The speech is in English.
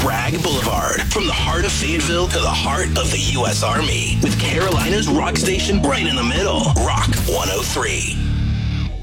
Bragg Boulevard. From the heart of Fayetteville to the heart of the U.S. Army. With Carolina's rock station right in the middle. Rock 103.